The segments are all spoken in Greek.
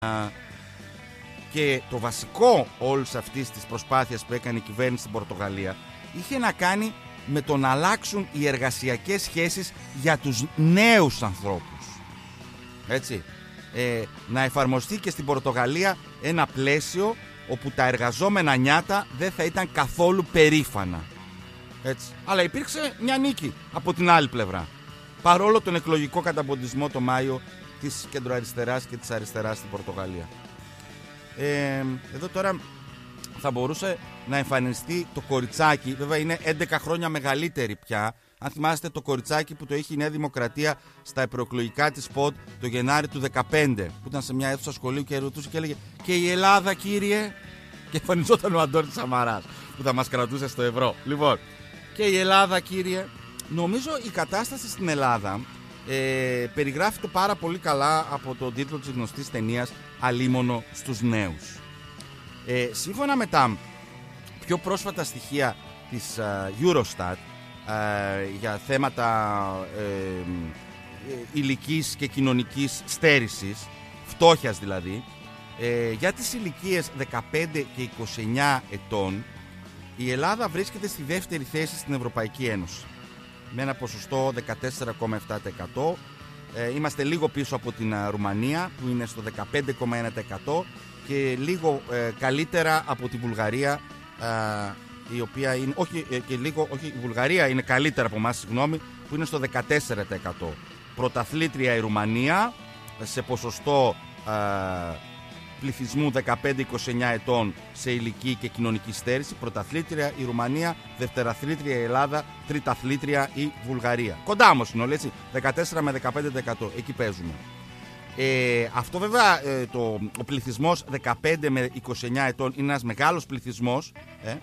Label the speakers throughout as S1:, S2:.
S1: Και το βασικό όλης αυτής της προσπάθειας που έκανε η κυβέρνηση στην Πορτογαλία είχε να κάνει με το να αλλάξουν οι εργασιακές σχέσεις για τους νέους ανθρώπους. Έτσι. Να εφαρμοστεί και στην Πορτογαλία ένα πλαίσιο όπου τα εργαζόμενα νιάτα δεν θα ήταν καθόλου περήφανα. Έτσι. Αλλά υπήρξε μια νίκη από την άλλη πλευρά. Παρόλο τον εκλογικό καταποντισμό το Μάιο της κεντροαριστεράς και της αριστεράς στην Πορτογαλία. Εδώ τώρα θα μπορούσε να εμφανιστεί το κοριτσάκι. Βέβαια είναι 11 χρόνια μεγαλύτερη πια. Αν θυμάστε το κοριτσάκι που το είχε η Νέα Δημοκρατία στα προεκλογικά της ΣΠΟΤ το Γενάρη του 2015, που ήταν σε μια αίθουσα σχολείου και ρωτούσε και έλεγε «Και η Ελλάδα, κύριε?» Και εμφανιζόταν ο Αντώνης Σαμαράς που θα μας κρατούσε στο ευρώ. Λοιπόν, «Και η Ελλάδα, κύριε?» Νομίζω η κατάσταση στην Ελλάδα περιγράφεται πάρα πολύ καλά από τον τίτλο της γνωστής ταινίας «Αλίμονο στους νέους». Σύμφωνα με τα πιο πρόσφατα στοιχεία της Eurostat για θέματα ηλικής και κοινωνικής στέρησης, φτώχειας δηλαδή, για τις ηλικίες 15 και 29 ετών η Ελλάδα βρίσκεται στη δεύτερη θέση στην Ευρωπαϊκή Ένωση με ένα ποσοστό 14,7%. Είμαστε λίγο πίσω από την Ρουμανία που είναι στο 15,1% και λίγο καλύτερα από τη Βουλγαρία, η οποία είναι, η Βουλγαρία είναι καλύτερα από εμάς, συγγνώμη, που είναι στο 14%. Πρωταθλήτρια η Ρουμανία σε ποσοστό πληθυσμού 15-29 ετών σε ηλική και κοινωνική στέρηση. Πρωταθλήτρια η Ρουμανία, δευτεραθλήτρια η Ελλάδα, τριταθλήτρια η Βουλγαρία. Κοντά όμως είναι όλοι, έτσι, 14 με 15%, εκεί παίζουμε. Αυτό βέβαια, ο πληθυσμός 15 με 29 ετών είναι ένας μεγάλος πληθυσμός,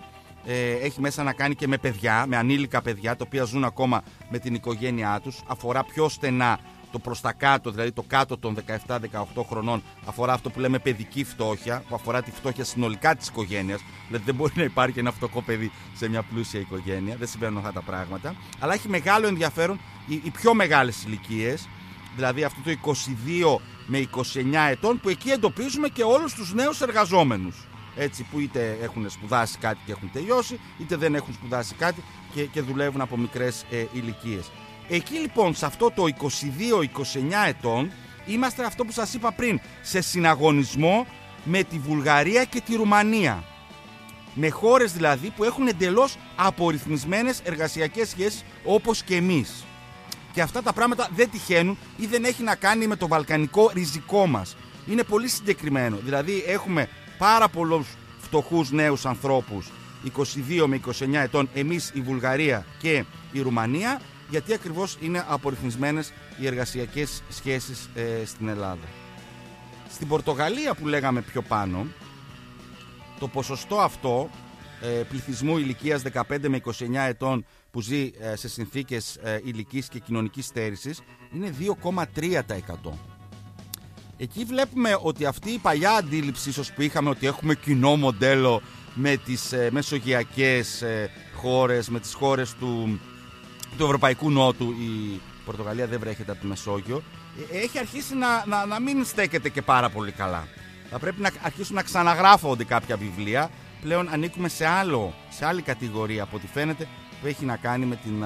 S1: έχει μέσα να κάνει και με παιδιά, με ανήλικα παιδιά, τα οποία ζουν ακόμα με την οικογένειά τους. Αφορά πιο στενά το προς τα κάτω, δηλαδή το κάτω των 17-18 χρονών, αφορά αυτό που λέμε παιδική φτώχεια, που αφορά τη φτώχεια συνολικά της οικογένειας. Δηλαδή δεν μπορεί να υπάρχει ένα φτωχό παιδί σε μια πλούσια οικογένεια, δεν συμβαίνουν αυτά τα πράγματα. Αλλά έχει μεγάλο ενδιαφέρον οι πιο μεγάλες ηλικίες, δηλαδή αυτό το 22 με 29 ετών, που εκεί εντοπίζουμε και όλους τους νέους εργαζόμενους. Έτσι, που είτε έχουν σπουδάσει κάτι και έχουν τελειώσει, είτε δεν έχουν σπουδάσει κάτι και δουλεύουν από μικρές ηλικίες. Εκεί λοιπόν, σε αυτό το 22-29 ετών, είμαστε αυτό που σας είπα πριν, σε συναγωνισμό με τη Βουλγαρία και τη Ρουμανία. Με χώρες δηλαδή που έχουν εντελώς απορριθμισμένες εργασιακές σχέσεις όπως και εμείς. Και αυτά τα πράγματα δεν τυχαίνουν ή δεν έχει να κάνει με το βαλκανικό ριζικό μας. Είναι πολύ συγκεκριμένο. Δηλαδή έχουμε πάρα πολλούς φτωχούς νέους ανθρώπους 22 με 29 ετών, εμείς η Βουλγαρία και η Ρουμανία, γιατί ακριβώς είναι απορριθμισμένες οι εργασιακές σχέσεις στην Ελλάδα. Στην Πορτογαλία που λέγαμε πιο πάνω, το ποσοστό αυτό πληθυσμού ηλικίας 15 με 29 ετών που ζει σε συνθήκες ηλικής και κοινωνικής στέρησης είναι 2,3%. Εκεί βλέπουμε ότι αυτή η παλιά αντίληψη ίσως που είχαμε ότι έχουμε κοινό μοντέλο με τις μεσογειακές χώρες, με τις χώρες του Ευρωπαϊκού Νότου, η Πορτογαλία δεν βρέχεται από τη Μεσόγειο, έχει αρχίσει να μην στέκεται και πάρα πολύ καλά. Θα πρέπει να αρχίσουν να ξαναγράφονται κάποια βιβλία. Πλέον ανήκουμε σε άλλη κατηγορία από ό,τι φαίνεται, που έχει να κάνει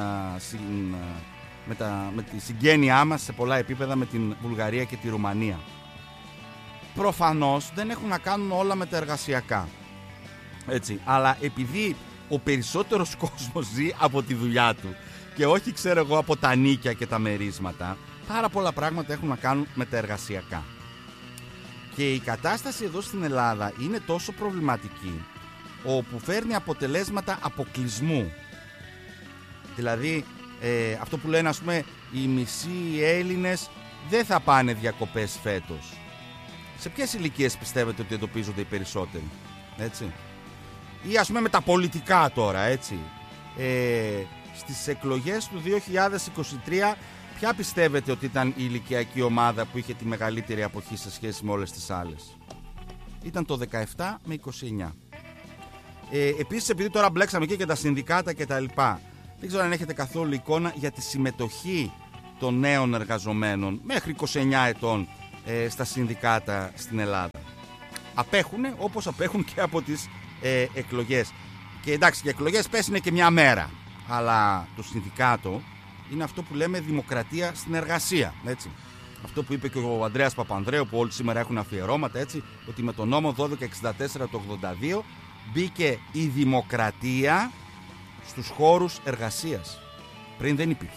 S1: με τη συγγένειά μας σε πολλά επίπεδα με την Βουλγαρία και τη Ρουμανία. Προφανώς δεν έχουν να κάνουν όλα με τα εργασιακά, έτσι, αλλά επειδή ο περισσότερος κόσμος ζει από τη δουλειά του και όχι, ξέρω εγώ, από τα νίκια και τα μερίσματα, πάρα πολλά πράγματα έχουν να κάνουν με τα εργασιακά. Και η κατάσταση εδώ στην Ελλάδα είναι τόσο προβληματική, όπου φέρνει αποτελέσματα αποκλεισμού. Δηλαδή αυτό που λένε, ας πούμε, οι μισοί Έλληνες δεν θα πάνε διακοπές φέτος. Σε ποιες ηλικίες πιστεύετε ότι εντοπίζονται οι περισσότεροι, έτσι? Ή ας πούμε με τα πολιτικά τώρα, έτσι, στις εκλογές του 2023 ποια πιστεύετε ότι ήταν η ηλικιακή ομάδα που είχε τη μεγαλύτερη αποχή σε σχέση με όλες τις άλλες? Ήταν το 17 με 29. Επίσης, επειδή τώρα μπλέξαμε εκεί και τα συνδικάτα και τα λοιπά, δεν ξέρω αν έχετε καθόλου εικόνα για τη συμμετοχή των νέων εργαζομένων μέχρι 29 ετών στα συνδικάτα στην Ελλάδα. Απέχουν όπως απέχουν και από τις εκλογές. Και εντάξει, οι εκλογές πέσουν και μια μέρα. Αλλά το συνδικάτο είναι αυτό που λέμε δημοκρατία στην εργασία. Έτσι. Αυτό που είπε και ο Ανδρέας Παπανδρέου, που όλοι σήμερα έχουν αφιερώματα, έτσι, ότι με τον νόμο 1264 του 82 μπήκε η δημοκρατία στους χώρους εργασίας. Πριν δεν υπήρχε.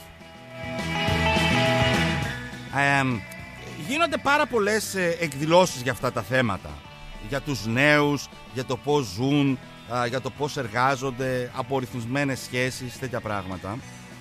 S1: Γίνονται πάρα πολλές εκδηλώσεις για αυτά τα θέματα. Για τους νέους, για το πώς ζουν, για το πώς εργάζονται, απορριθμισμένες σχέσεις, τέτοια πράγματα.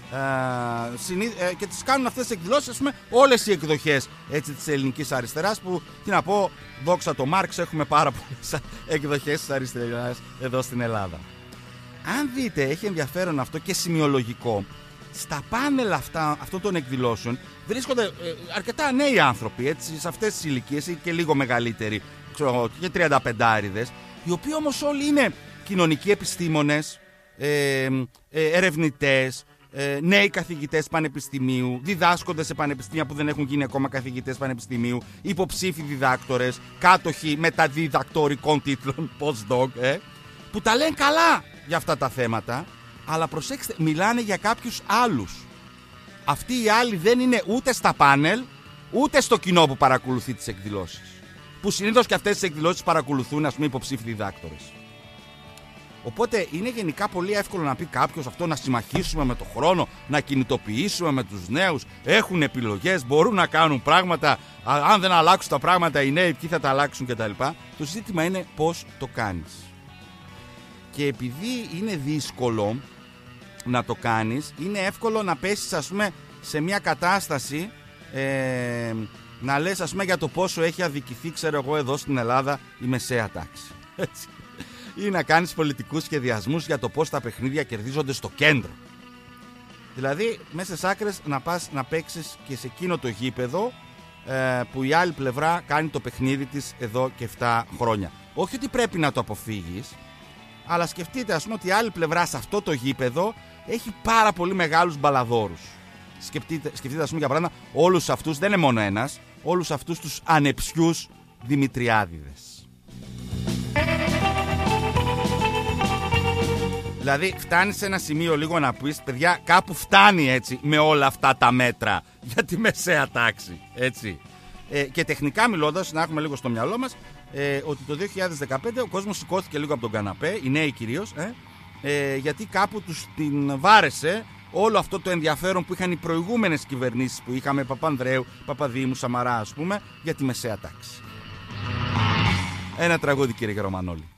S1: Και τις κάνουν αυτές τις εκδηλώσεις, ας πούμε, όλες οι εκδοχές, έτσι, της ελληνικής αριστεράς, που, τι να πω, δόξα το Μάρξ, έχουμε πάρα πολλές εκδοχές της αριστεράς εδώ στην Ελλάδα. Αν δείτε, έχει ενδιαφέρον αυτό και σημειολογικό, στα πάνελ αυτών των εκδηλώσεων βρίσκονται αρκετά νέοι άνθρωποι, έτσι, σε αυτές τις ηλικίες ή και λίγο μεγαλύτεροι, ξέρω, και 35άριδες, οι οποίοι όμως όλοι είναι κοινωνικοί επιστήμονες, ερευνητές, νέοι καθηγητές πανεπιστημίου, διδάσκοντες σε πανεπιστήμια που δεν έχουν γίνει ακόμα καθηγητές πανεπιστημίου, υποψήφοι διδάκτορες, κάτοχοι μεταδιδακτορικών τίτλων, postdoc, που τα λένε καλά για αυτά τα θέματα, αλλά προσέξτε, μιλάνε για κάποιους άλλους. Αυτοί οι άλλοι δεν είναι ούτε στα πάνελ, ούτε στο κοινό που παρακολουθεί τις εκδηλώσεις. Που συνήθως και αυτές τις εκδηλώσεις παρακολουθούν, ας πούμε, υποψήφοι διδάκτορες. Οπότε είναι γενικά πολύ εύκολο να πει κάποιος αυτό, να συμμαχίσουμε με το χρόνο, να κινητοποιήσουμε με τους νέους, έχουν επιλογές, μπορούν να κάνουν πράγματα, αν δεν αλλάξουν τα πράγματα οι νέοι, ποιοι θα τα αλλάξουν κτλ. Το ζήτημα είναι πώς το κάνεις. Και επειδή είναι δύσκολο να το κάνεις, είναι εύκολο να πέσεις, ας πούμε, σε μια κατάσταση, να λες, ας πούμε, για το πόσο έχει αδικηθεί, ξέρω εγώ, εδώ στην Ελλάδα η μεσαία τάξη. Έτσι. Ή να κάνεις πολιτικούς σχεδιασμούς για το πώς τα παιχνίδια κερδίζονται στο κέντρο. Δηλαδή, μέσα στις άκρες να πας να παίξεις και σε εκείνο το γήπεδο που η άλλη πλευρά κάνει το παιχνίδι της εδώ και 7 χρόνια. Όχι ότι πρέπει να το αποφύγεις, αλλά σκεφτείτε, ας πούμε, ότι η άλλη πλευρά σε αυτό το γήπεδο έχει πάρα πολύ μεγάλους μπαλαδόρους. Σκεφτείτε, ας πούμε, για παράδειγμα, όλους αυτούς, δεν είναι μόνο ένας, όλους αυτούς τους ανεψιούς Δημητριάδηδες. Δηλαδή φτάνει σε ένα σημείο λίγο να πεις, παιδιά, κάπου φτάνει, έτσι, με όλα αυτά τα μέτρα για τη μεσαία τάξη, έτσι. Και τεχνικά μιλώντας, να έχουμε λίγο στο μυαλό μας, ότι το 2015 ο κόσμος σηκώθηκε λίγο από τον καναπέ, οι νέοι κυρίως, γιατί κάπου τους την βάρεσε όλο αυτό το ενδιαφέρον που είχαν οι προηγούμενες κυβερνήσεις που είχαμε, Παπανδρέου, Παπαδήμου, Σαμαρά, ας πούμε, για τη μεσαία τάξη. Ένα τραγούδι, κύριε Γερομανόλη.